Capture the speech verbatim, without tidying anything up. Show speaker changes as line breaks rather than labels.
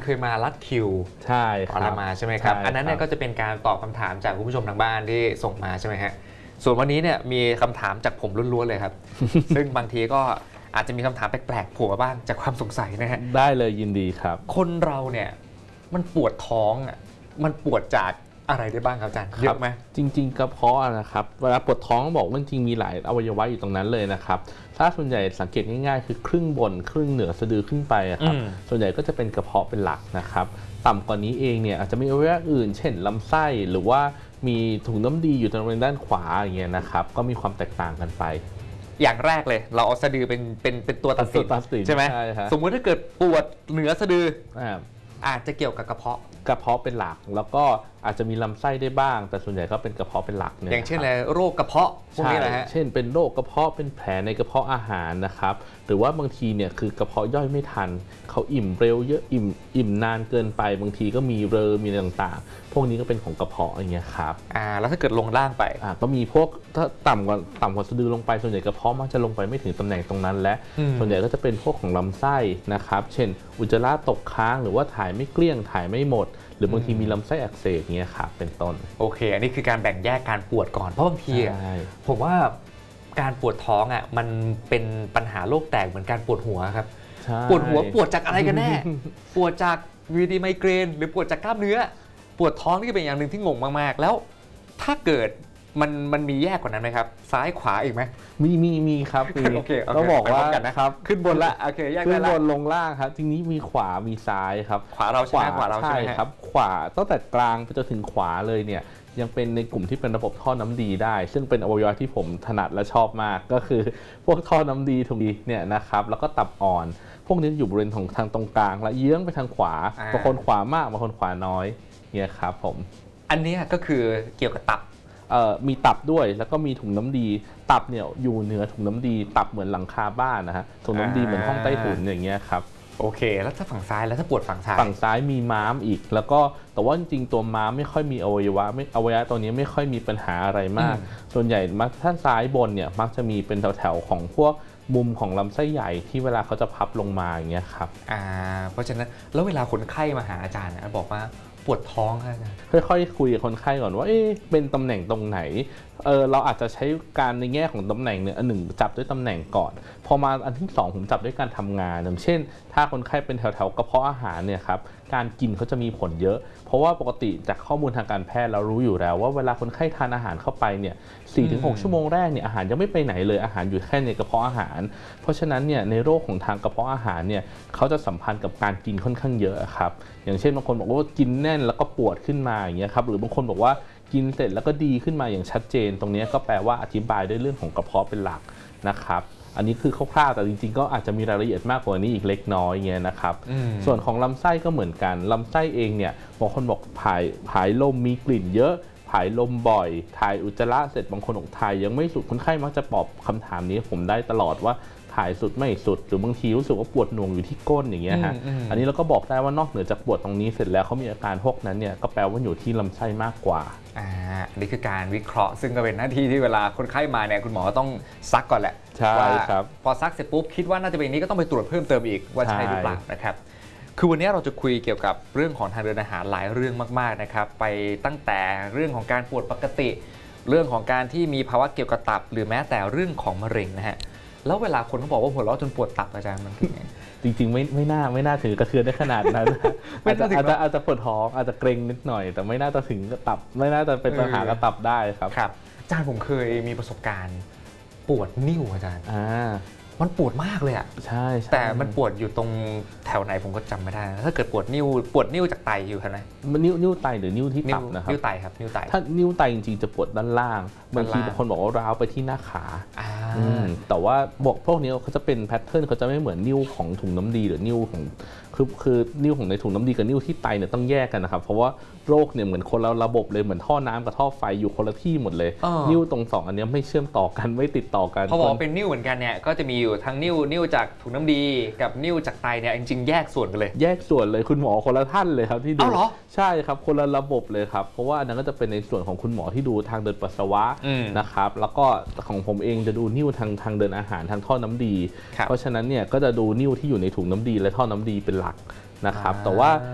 เคยมาลัดคิว
ใช่ครับ
มาใช่ไหมครับอันนั้นเนี่ยก็จะเป็นการตอบคำถามจากคุณผู้ชมทางบ้านที่ส่งมาใช่ไหมฮะส่วนวันนี้เนี่ยมีคำถามจากผมล้วนๆเลยครับ ซึ่งบางทีก็อาจจะมีคำถามแปลกๆโผล่มาบ้างจากความสงสัยนะฮะ
ได้เลยยินดีครับ
คนเราเนี่ยมันปวดท้องอ่ะมันปวดจากอะไรได้บ้างครับอาจารย์เยอะไหม
จริงๆกระเพาะนะครับเวลาปวดท้องบอกว่าจริงมีหลายอวัยวะอยู่ตรงนั้นเลยนะครับถ้าส่วนใหญ่สังเกตง่ายๆคือครึ่งบนครึ่งเหนือสะดือขึ้นไปครับส่วนใหญ่ก็จะเป็นกระเพาะเป็นหลักนะครับต่ำกว่านี้เองเนี่ยอาจจะมีอวัยวะอื่นเช่นลำไส้หรือว่ามีถุงน้ำดีอยู่ตรงด้านขวาอย่างเงี้ยนะครับก็มีความแตกต่างกันไป
อย่างแรกเลยเราเอาสะดือเป็นเป็นเป็นตัวตัดสินใช่ไหมสมมุติถ้าเกิดปวดเหนือสะดืออาจจะเกี่ยวกับกระเพาะ
กระเพาะเป็นหลักแล้วก็อาจจะมีลำไส้ได้บ้างแต่ส่วนใหญ่ก็เป็นกระเพาะเป็นหลักเนี่ย
อย่างเช่นอะไรโรคกระเพาะพวกนี้นะฮะ
เช่นเป็นโรคกระเพาะเป็นแผลในกระเพาะอาหารนะครับหรือว่าบางทีเนี่ยคือกระเพาะย่อยไม่ทันเขาอิ่มเร็วเยอะอิ่มอิ่มนานเกินไปบางทีก็มีเรอมีอะไรต่างๆพวกนี้ก็เป็นของกระเพาะอย่างเงี้ยครับ
อ่าแล้วถ้าเกิดลงล่างไป
อ่าก็มีพวกถ้าต่ำกว่าต่ำกว่าสะดือลงไปส่วนใหญ่กระเพาะมักจะลงไปไม่ถึงตำแหน่งตรงนั้นและส่วนใหญ่ก็จะเป็นพวกของลำไส้นะครับเช่นอุจจาระตกค้างหรือว่าถ่ายไม่เกลี้ยงถ่ายไม่หมดหรือบางทีมีลำไส้อักเสบเงี้ยครับเป็นต้น
โอเคอันนี้คือการแบ่งแยกการปวดก่อนเพราะบางทีผมว่าการปวดท้องอ่ะมันเป็นปัญหาโรคแตกเหมือนการปวดหัวครับปวดหัวปวดจากอะไรกันแน่ ปวดจากวีดีไมเกรนหรือปวดจากกล้ามเนื้อปวดท้องนี่เป็นอย่างหนึ่งที่งงมากๆแล้วถ้าเกิดมันมันมีแยกกว่านั้นไหมครับซ้ายขวาอีกไหม
มีมีมีครับ
โอเค
ต้องบอกว่า
กันนะครับขึ้นบนละโอเคแยก
ขึ้นบนลงล่างครับทีนี้มีขวามีซ้ายครับ
ขวาเราใช่ไหมขวาเราใช่
ครับขวาตั้งแต่กลางไปจนถึงขวาเลยเนี่ยยังเป็นในกลุ่มที่เป็นระบบท่อน้ำดีได้ซึ่งเป็นอวัยวะที่ผมถนัดและชอบมากก็คือพวกท่อน้ำดีถุงดีเนี่ยนะครับแล้วก็ตับอ่อนพวกนี้อยู่บริเวณของทางตรงกลางและเยื้องไปทางขวาบางคนขวามากบางคนขวาน้อยเนี่ยครับผม
อันนี้ก็คือเกี่ยวกับตับ
มีตับด้วยแล้วก็มีถุงน้ำดีตับเนี่ยอยู่เหนือถุงน้ำดีตับเหมือนหลังคาบ้านนะฮะถุงน้ำดีเหมือนห้องใต้ถุนอย่างเงี้ยครับ
โอเคแล้วถ้าฝั่งซ้ายแล้วถ้าปวดฝั่งซ้าย
ฝั่งซ้ายมีม้ามอีกแล้วก็แต่ว่าจริงๆตัวม้ามไม่ค่อยมีอวัยวะไม่อวัยวะตัวนี้ไม่ค่อยมีปัญหาอะไรมากส่วนใหญ่มักถ้าซ้ายบนเนี่ยมักจะมีเป็นแถวๆของพวกมุมของลำไส้ใหญ่ที่เวลาเขาจะพับลงมาอย่างเงี้ยครับ
อ่าเพราะฉะนั้นแล้วเวลาคนไข้มาหาอาจารย์นะบอกว่าปวดท้องครับอาจารย์
ค่อยๆคุยกับคนไข้ก่อนว่าเอ๊ะเป็นตำแหน่งตรงไหนเออเราอาจจะใช้การในแง่ของตำแหน่งเนี่ยอันหนึ่งจับด้วยตำแหน่งก่อนพอมาอันที่สองผมจับด้วยการทำงานอย่างเช่นถ้าคนไข้เป็นแถวๆกระเพาะอาหารเนี่ยครับการกินเขาจะมีผลเยอะเพราะว่าปกติจากข้อมูลทางการแพทย์เรารู้อยู่แล้วว่าเวลาคนไข้ทานอาหารเข้าไปเนี่ย สี่ถึงหก ชั่วโมงแรกเนี่ยอาหารยังไม่ไปไหนเลยอาหารอยู่แค่ในกระเพาะอาหารเพราะฉะนั้นเนี่ยในโรคของทางกระเพาะอาหารเนี่ยเขาจะสัมพันธ์กับการกินค่อนข้างเยอะครับอย่างเช่นบางคนบอกว่ากินแน่นแล้วก็ปวดขึ้นมาอย่างเงี้ยครับหรือบางคนบอกว่ากินเสร็จแล้วก็ดีขึ้นมาอย่างชัดเจนตรงนี้ก็แปลว่าอธิบายด้วยเรื่องของกระเพาะเป็นหลักนะครับอันนี้คือคร่าวๆแต่จริงๆก็อาจจะมีรายละเอียดมากกว่านี้อีกเล็กน้อยเงี้ยนะครับส่วนของลำไส้ก็เหมือนกันลำไส้เองเนี่ยบางคนบอกผายผายลมมีกลิ่นเยอะผายลมบ่อยถ่ายอุจจาระเสร็จบางคนบอกถ่ายยังไม่สุดคนไข้มักจะตอบคำถามนี้ผมได้ตลอดว่าถ่ายสุดไม่สุดหรือบางทีรู้สึกว่าปวดหน่วงอยู่ที่ก้นอย่างเงี้ยฮะ อ, อันนี้เราก็บอกได้ว่านอกเหนือจากปวดตรงนี้เสร็จแล้วเขามีอาการพวกนั้นเนี่ยก็แปลว่าอยู่ที่ลำไส้มากกว่า
อ่านี่คือการวิเคราะห์ซึ่งก็เป็นหน้าที่ที่เวลาคนไข้มาเนี่ยคุณหมอต้องซักก่อนแหละ
ใช่ครับ
พอซักเสร็จปุ๊บคิดว่าน่าจะเป็นนี้ก็ต้องไปตรวจเพิ่มเติมอีกว่าใช่หรือเปล่านะครับคือวันนี้เราจะคุยเกี่ยวกับเรื่องของทางเดินอาหารหลายเรื่องมากๆนะครับไปตั้งแต่เรื่องของการปวดปกติเรื่องของการที่มีภาวะเกี่ยวกับตับหรือแม้แต่เรื่องของมะเร็งนะฮะแล้วเวลาคนเขาบอกว่าหัวเราะจนปวดตับอาจารย์มันเป็นไง
จริงๆไม่ไม่น่าไม่น่าถึงกระเทือนได้ขนาดนั้นอาจจะอาจจะอาจจะปวดท้องอาจจะเกร็งนิดหน่อยแต่ไม่น่าจะถึงกระตับไม่น่าจะเป็นปัญหากระตับได้ครับ
ครับอาจารย์ผมเคยมีประสบการณ์ปวดนิ้วอาจารย์อ่ามันปวดมากเลยอ่ะ
ใช่
แต่มันปวดอยู่ตรงแถวไหนผมก็จำไม่ได้ถ้าเกิดปวดนิ้วปวดนิ้วจากไตอยู่แถวไหน
มันนิ้วนิ้วไตหรือนิ้วที่ตับนะครับ
นิ้วไตครับนิ้วไต
ถ้านิ้วไตจริงๆจะปวดด้านล่างบางทีบางคนบอกว่าร้าวไปที่หน้าขาแต่ว่าบอกพวกนี้เขาจะเป็นแพทเทิร์นเขาจะไม่เหมือนนิ้วของถุงน้ำดีหรือนิ้วของคือคือนิ้วของในถุงน้ำดีกับนิ้วที่ไตเนี่ยต้องแยกกันนะครับเพราะว่าโรคเนี่ยเหมือนคนละระบบเลยเหมือนท่อน้ำกับท่อไฟอยู่คนละที่หมดเลยนิ้วตรงสองอันนี้ไม่เชื่อมต่อกันไม่ติดต่อกัน
พอบอกเป็นนิ้วเหมือนกันเนี่ยก็จะมีอยู่ทั้งนิ้วนิ้วจากถุงน้ำดีกับนิ้วจากไตเนี่ยจริงๆแยกส่วนกันเลย
แยกส่วนเลยคุณหมอคนละท่านเลยครับที่ดู
อ้าวเหรอ
ใช่ครับคนละระบบเลยครับเพราะว่าอันนั้นก็จะเป็นในส่วนของคุณหมอที่ดูทางเดินปัสสาวะนะครับแล้วก็ของผมเองจะดูนิ้วทางทางเดินอาหารทางท่อน้ำดีเพราะฉะนั้นเนี่ยก็จะดูนิ้วที่อยู่ในถุงน้ำดีและท่อน้ำดีเป็นหลักนะครับแต่ว่า